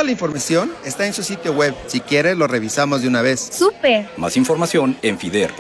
Toda la información está en su sitio web. Si quieres, lo revisamos de una vez. ¡Súper! Más información en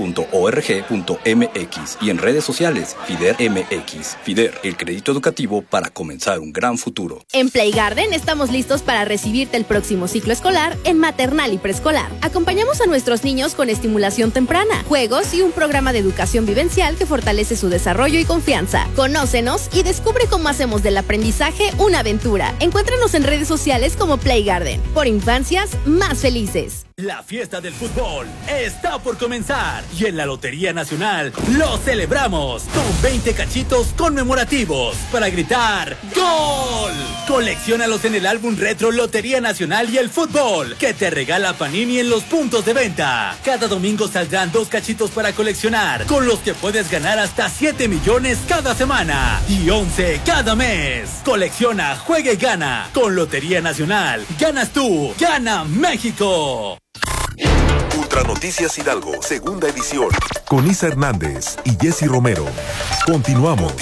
fider.org.mx y en redes sociales Fider MX. Fider, el crédito educativo para comenzar un gran futuro. En Play Garden estamos listos para recibirte el próximo ciclo escolar en maternal y preescolar. Acompañamos a nuestros niños con estimulación temprana, juegos y un programa de educación vivencial que fortalece su desarrollo y confianza. Conócenos y descubre cómo hacemos del aprendizaje una aventura. Encuéntranos en redes sociales como Play Garden. Por infancias más felices. La fiesta del fútbol está por comenzar y en la Lotería Nacional lo celebramos con 20 cachitos conmemorativos para gritar ¡Gol! Colecciónalos en el álbum retro Lotería Nacional y el Fútbol que te regala Panini en los puntos de venta. Cada domingo saldrán 2 cachitos para coleccionar, con los que puedes ganar hasta 7 millones cada semana y 11 cada mes. Colecciona, juega y gana. Con Lotería Nacional, ganas tú, gana México. Ultra Noticias Hidalgo, segunda edición. Con Isa Hernández y Jessy Romero. Continuamos.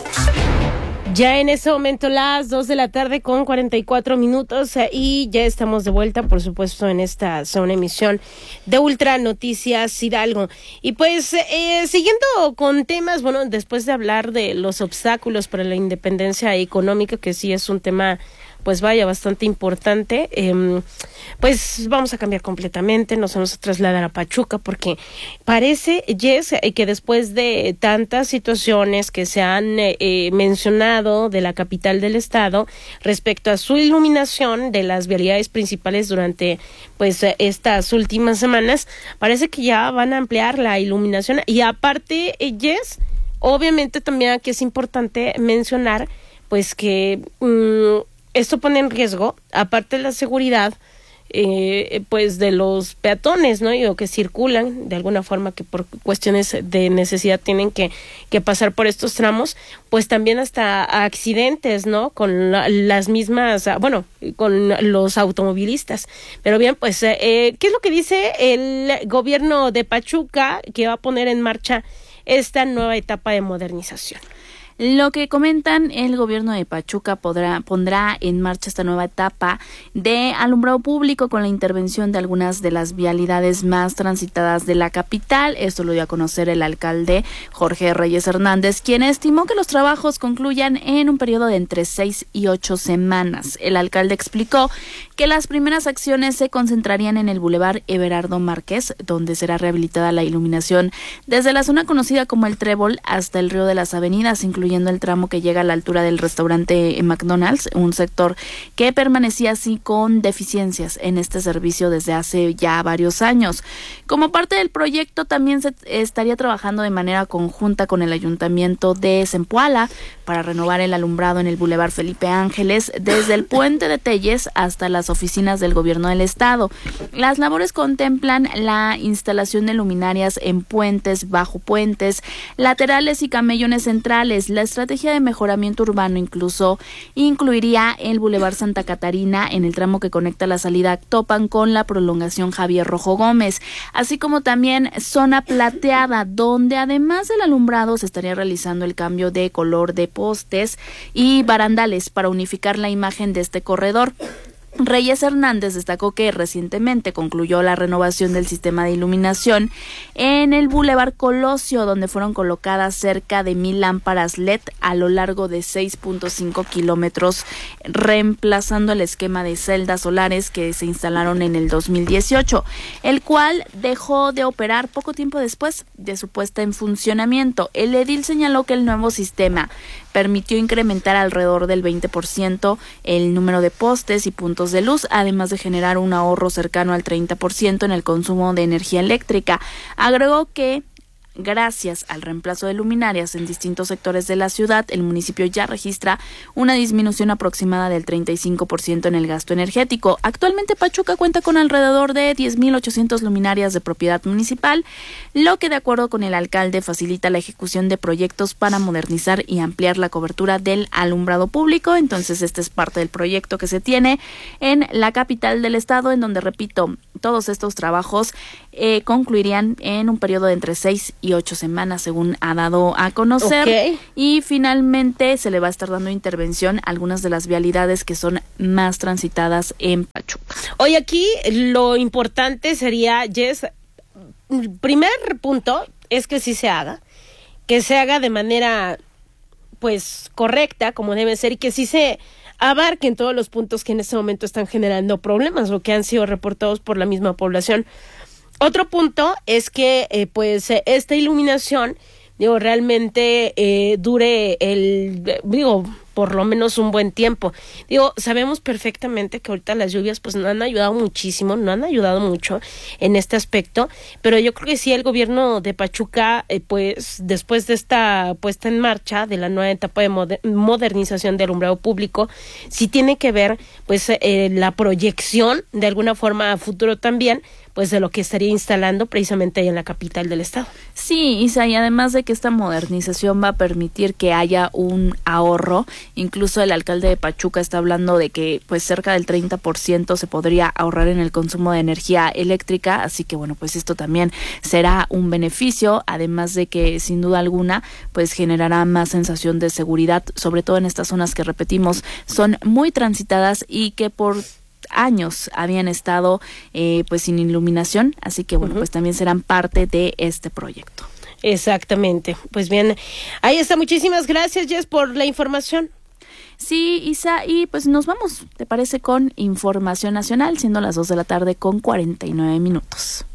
Ya en ese momento las 2 de la tarde con 44 minutos y ya estamos de vuelta, por supuesto, en esta segunda emisión de Ultra Noticias Hidalgo. Y pues siguiendo con temas, bueno, después de hablar de los obstáculos para la independencia económica, que sí es un tema pues vaya, bastante importante, pues vamos a cambiar completamente, nos vamos a trasladar a Pachuca, porque parece, Jess, que después de tantas situaciones que se han mencionado de la capital del estado respecto a su iluminación de las vialidades principales durante pues estas últimas semanas, parece que ya van a ampliar la iluminación, y aparte, Jess, obviamente también aquí es importante mencionar pues que esto pone en riesgo, aparte de la seguridad, pues de los peatones, ¿no? O que circulan de alguna forma, que por cuestiones de necesidad tienen que pasar por estos tramos, pues también hasta accidentes, ¿no? Con las mismas, bueno, con los automovilistas. Pero bien, pues, ¿qué es lo que dice el gobierno de Pachuca, que va a poner en marcha esta nueva etapa de modernización? Lo que comentan, el gobierno de Pachuca pondrá en marcha esta nueva etapa de alumbrado público con la intervención de algunas de las vialidades más transitadas de la capital. Esto lo dio a conocer el alcalde Jorge Reyes Hernández, quien estimó que los trabajos concluyan en un periodo de entre 6 y 8 semanas. El alcalde explicó que las primeras acciones se concentrarían en el Boulevard Everardo Márquez, donde será rehabilitada la iluminación desde la zona conocida como el Trébol hasta el Río de las Avenidas, incluyendo el tramo que llega a la altura del restaurante McDonald's, un sector que permanecía así con deficiencias en este servicio desde hace ya varios años. Como parte del proyecto, también se estaría trabajando de manera conjunta con el Ayuntamiento de Zempoala para renovar el alumbrado en el Boulevard Felipe Ángeles, desde el Puente de Telles hasta las oficinas del Gobierno del Estado. Las labores contemplan la instalación de luminarias en puentes, bajo puentes, laterales y camellones centrales. La estrategia de mejoramiento urbano incluso incluiría el Boulevard Santa Catarina en el tramo que conecta la salida Actopan con la prolongación Javier Rojo Gómez, así como también zona plateada, donde además del alumbrado se estaría realizando el cambio de color de postes y barandales para unificar la imagen de este corredor. Reyes Hernández destacó que recientemente concluyó la renovación del sistema de iluminación en el Boulevard Colosio, donde fueron colocadas cerca de 1,000 lámparas LED a lo largo de 6.5 kilómetros, reemplazando el esquema de celdas solares que se instalaron en el 2018, el cual dejó de operar poco tiempo después de su puesta en funcionamiento. El edil señaló que el nuevo sistema permitió incrementar alrededor del 20% el número de postes y puntos de luz, además de generar un ahorro cercano al 30% en el consumo de energía eléctrica. Agregó que gracias al reemplazo de luminarias en distintos sectores de la ciudad, el municipio ya registra una disminución aproximada del 35% en el gasto energético. Actualmente Pachuca cuenta con alrededor de 10,800 luminarias de propiedad municipal, lo que de acuerdo con el alcalde facilita la ejecución de proyectos para modernizar y ampliar la cobertura del alumbrado público. Entonces este es parte del proyecto que se tiene en la capital del estado, en donde, repito, todos estos trabajos concluirían en un periodo de entre 6 y 8 semanas, según ha dado a conocer. Okay. Y finalmente se le va a estar dando intervención a algunas de las vialidades que son más transitadas en Pachuca. Hoy aquí lo importante sería, Jess, primer punto es que sí se haga, de manera pues correcta, como debe ser, y que sí se abarquen todos los puntos que en este momento están generando problemas o que han sido reportados por la misma población. Otro punto es que esta iluminación realmente dure por lo menos un buen tiempo. Sabemos perfectamente que ahorita las lluvias pues no han ayudado muchísimo, no han ayudado mucho en este aspecto, pero yo creo que sí el gobierno de Pachuca, pues después de esta puesta en marcha de la nueva etapa de modernización del alumbrado público, sí tiene que ver pues la proyección de alguna forma a futuro también, pues de lo que estaría instalando precisamente ahí en la capital del estado. Sí, Isa, y además de que esta modernización va a permitir que haya un ahorro, incluso el alcalde de Pachuca está hablando de que pues cerca del 30% se podría ahorrar en el consumo de energía eléctrica, así que bueno, pues esto también será un beneficio, además de que sin duda alguna pues generará más sensación de seguridad, sobre todo en estas zonas que repetimos son muy transitadas y que por años habían estado pues sin iluminación, así que bueno, pues también serán parte de este proyecto. Exactamente. Pues bien, ahí está. Muchísimas gracias, Jess, por la información. Sí, Isa, y pues nos vamos, ¿te parece? Con información nacional, siendo las 2:49 p.m.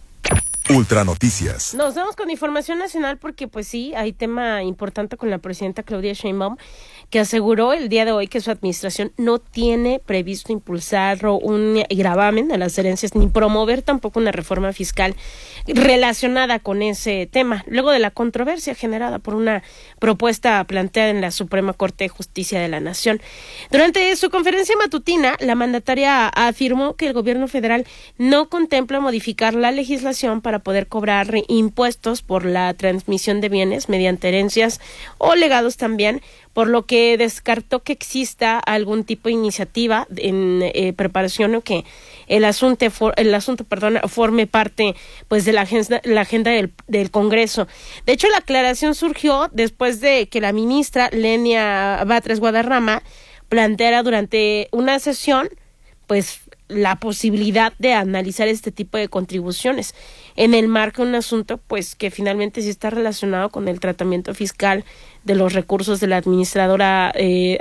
Ultra Noticias. Nos vamos con información nacional porque pues sí, hay tema importante con la presidenta Claudia Sheinbaum, que aseguró el día de hoy que su administración no tiene previsto impulsar un gravamen a las herencias ni promover tampoco una reforma fiscal relacionada con ese tema, luego de la controversia generada por una propuesta planteada en la Suprema Corte de Justicia de la Nación. Durante su conferencia matutina, la mandataria afirmó que el gobierno federal no contempla modificar la legislación para poder cobrar impuestos por la transmisión de bienes mediante herencias o legados también, por lo que descartó que exista algún tipo de iniciativa en preparación o que el asunto forme parte pues de la agenda del Congreso. De hecho, la aclaración surgió después de que la ministra Lenia Batres Guadarrama planteara durante una sesión pues la posibilidad de analizar este tipo de contribuciones en el marco de un asunto pues que finalmente sí está relacionado con el tratamiento fiscal de los recursos de la administradoras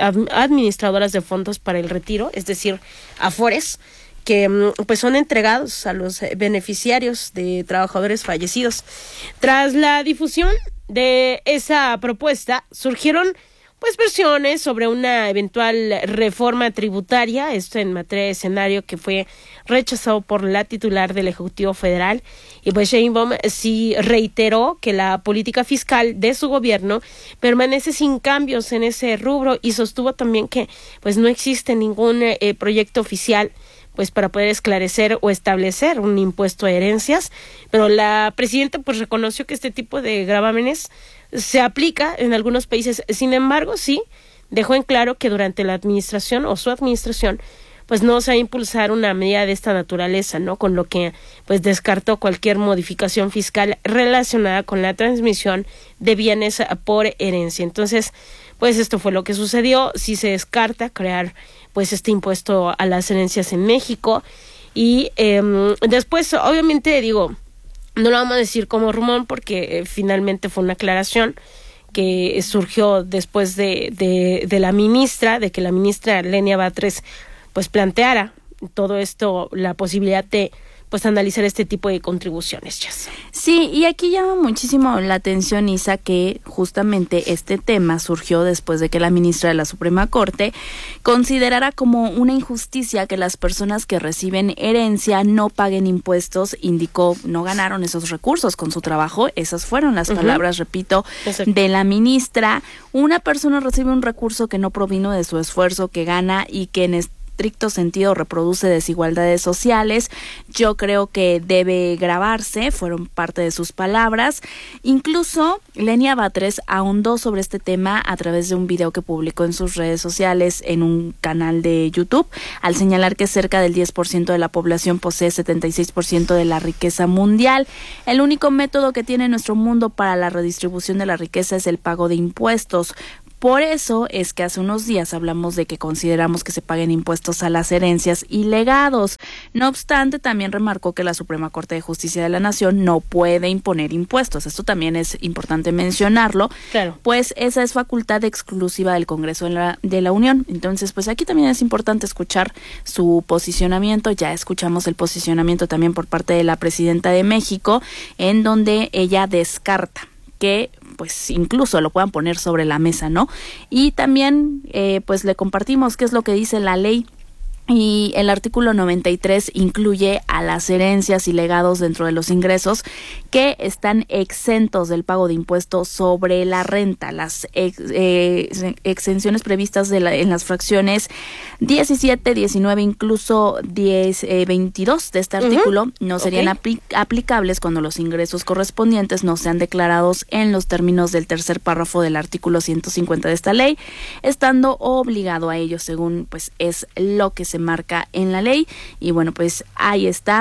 de fondos para el retiro, es decir, Afores, que pues son entregados a los beneficiarios de trabajadores fallecidos. Tras la difusión de esa propuesta, surgieron pues versiones sobre una eventual reforma tributaria, esto en materia de escenario que fue rechazado por la titular del Ejecutivo Federal, y pues Sheinbaum sí reiteró que la política fiscal de su gobierno permanece sin cambios en ese rubro y sostuvo también que pues no existe ningún proyecto oficial pues para poder esclarecer o establecer un impuesto a herencias, pero la presidenta pues reconoció que este tipo de gravámenes se aplica en algunos países. Sin embargo, sí dejó en claro que durante la administración o su administración pues no se va a impulsar una medida de esta naturaleza, ¿no? Con lo que pues descartó cualquier modificación fiscal relacionada con la transmisión de bienes por herencia. Entonces, pues esto fue lo que sucedió. Sí se descarta crear pues este impuesto a las herencias en México y después, obviamente, no lo vamos a decir como rumor porque finalmente fue una aclaración que surgió después de la ministra, de que la ministra Lenia Batres pues planteara todo esto, la posibilidad de pues analizar este tipo de contribuciones, Jess. Sí, y aquí llama muchísimo la atención, Isa, que justamente este tema surgió después de que la ministra de la Suprema Corte considerara como una injusticia que las personas que reciben herencia no paguen impuestos. Indicó, no ganaron esos recursos con su trabajo. Esas fueron las palabras, repito, de la ministra. Una persona recibe un recurso que no provino de su esfuerzo, que gana y que estricto sentido reproduce desigualdades sociales. Yo creo que debe grabarse, fueron parte de sus palabras. Incluso Lenia Batres ahondó sobre este tema a través de un video que publicó en sus redes sociales en un canal de YouTube, al señalar que cerca del 10% de la población posee 76% de la riqueza mundial. El único método que tiene nuestro mundo para la redistribución de la riqueza es el pago de impuestos. Por eso es que hace unos días hablamos de que consideramos que se paguen impuestos a las herencias y legados. No obstante, también remarcó que la Suprema Corte de Justicia de la Nación no puede imponer impuestos. Esto también es importante mencionarlo, claro, pues esa es facultad exclusiva del Congreso de la Unión. Entonces, pues aquí también es importante escuchar su posicionamiento. Ya escuchamos el posicionamiento también por parte de la presidenta de México, en donde ella descarta que pues incluso lo puedan poner sobre la mesa, ¿no? Y también pues le compartimos qué es lo que dice la ley. Y el artículo 93 incluye a las herencias y legados dentro de los ingresos que están exentos del pago de impuestos sobre la renta. Las exenciones previstas en las fracciones 17, 19, incluso 22 de este artículo no serían aplicables cuando los ingresos correspondientes no sean declarados en los términos del tercer párrafo del artículo 150 de esta ley, estando obligado a ello según pues es lo que se marca en la ley. Y bueno, pues ahí está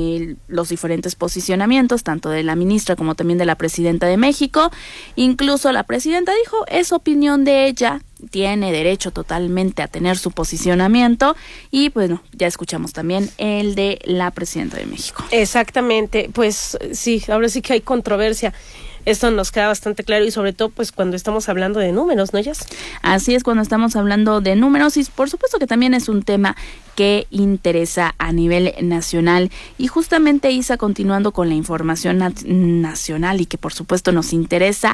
los diferentes posicionamientos tanto de la ministra como también de la presidenta de México. Incluso la presidenta dijo, es opinión de ella, tiene derecho totalmente a tener su posicionamiento. Y bueno, ya escuchamos también el de la presidenta de México. Exactamente, pues sí, ahora sí que hay controversia. Esto nos queda bastante claro y sobre todo pues cuando estamos hablando de números, ¿no, Jess? Así es, cuando estamos hablando de números y por supuesto que también es un tema que interesa a nivel nacional. Y justamente, Isa, continuando con la información nacional y que por supuesto nos interesa,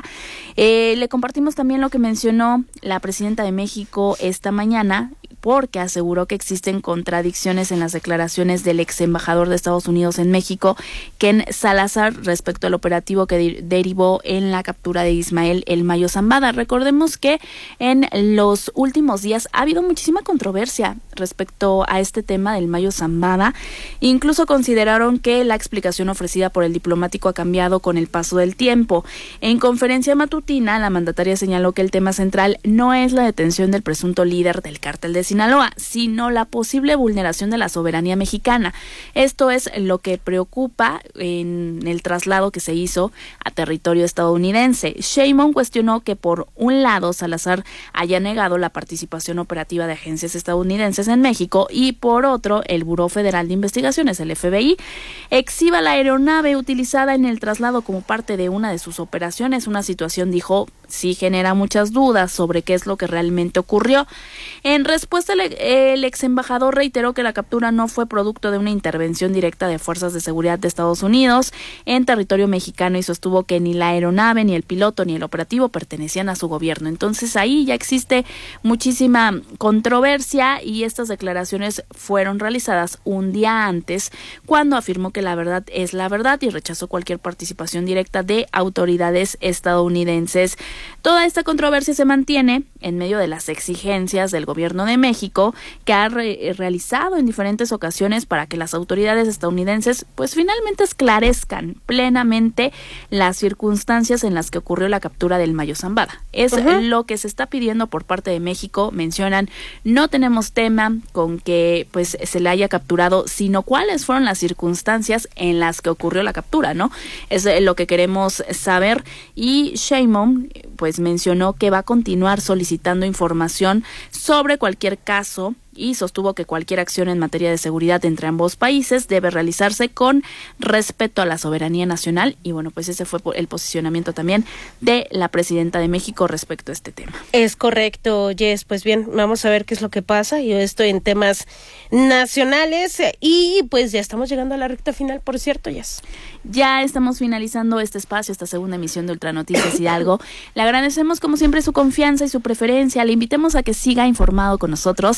le compartimos también lo que mencionó la presidenta de México esta mañana, porque aseguró que existen contradicciones en las declaraciones del ex embajador de Estados Unidos en México, Ken Salazar, respecto al operativo que derivó en la captura de Ismael El Mayo Zambada. Recordemos que en los últimos días ha habido muchísima controversia respecto a este tema del Mayo Zambada. Incluso consideraron que la explicación ofrecida por el diplomático ha cambiado con el paso del tiempo. En conferencia matutina, la mandataria señaló que el tema central no es la detención del presunto líder del cártel de Sinaloa, sino la posible vulneración de la soberanía mexicana. Esto es lo que preocupa en el traslado que se hizo a territorio estadounidense. Sheinbaum cuestionó que por un lado Salazar haya negado la participación operativa de agencias estadounidenses en México y por otro el Buró Federal de Investigaciones, el FBI, exhiba la aeronave utilizada en el traslado como parte de una de sus operaciones. Una situación, dijo, sí genera muchas dudas sobre qué es lo que realmente ocurrió. En respuesta, el ex embajador reiteró que la captura no fue producto de una intervención directa de fuerzas de seguridad de Estados Unidos en territorio mexicano y sostuvo que ni la aeronave, ni el piloto, ni el operativo pertenecían a su gobierno. Entonces ahí ya existe muchísima controversia y estas declaraciones fueron realizadas un día antes, cuando afirmó que la verdad es la verdad y rechazó cualquier participación directa de autoridades estadounidenses. Toda esta controversia se mantiene en medio de las exigencias del gobierno de México, que ha realizado en diferentes ocasiones para que las autoridades estadounidenses pues finalmente esclarezcan plenamente las circunstancias en las que ocurrió la captura del Mayo Zambada. Es lo que se está pidiendo por parte de México. Mencionan, no tenemos tema con que pues se le haya capturado, sino cuáles fueron las circunstancias en las que ocurrió la captura, ¿no? Es lo que queremos saber. Y Sheinbaum pues mencionó que va a continuar solicitando información sobre cualquier caso y sostuvo que cualquier acción en materia de seguridad entre ambos países debe realizarse con respeto a la soberanía nacional. Y bueno, pues ese fue el posicionamiento también de la presidenta de México respecto a este tema. Es correcto, Jess. Pues bien, vamos a ver qué es lo que pasa. Yo estoy en temas nacionales y pues ya estamos llegando a la recta final, por cierto, Jess. Ya estamos finalizando este espacio, esta segunda emisión de Ultranoticias Hidalgo. Le agradecemos como siempre su confianza y su preferencia. Le invitemos a que siga informado con nosotros a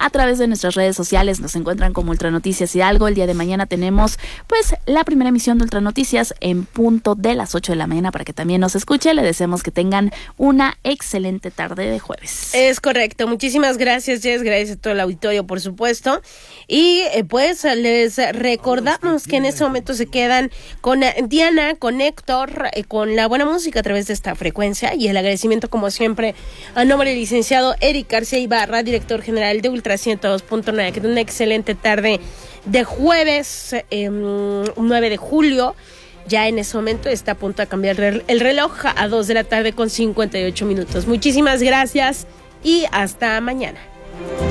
a través de nuestras redes sociales. Nos encuentran como Ultranoticias Hidalgo. El día de mañana tenemos pues la primera emisión de Ultranoticias en punto de las 8 de la mañana para que también nos escuche. Le deseamos que tengan una excelente tarde de jueves. Es correcto. Muchísimas gracias, Jess. Gracias a todo el auditorio, por supuesto. Y pues les recordamos que en este momento se quedan con Diana, con Héctor, con la buena música a través de esta frecuencia, y el agradecimiento como siempre a nombre del licenciado Eric García Ibarra, director general de Ultra 102.9. Que tenga una excelente tarde de jueves 9 de julio. Ya en ese momento está a punto de cambiar el reloj a 2 de la tarde con 58 minutos. Muchísimas gracias y hasta mañana.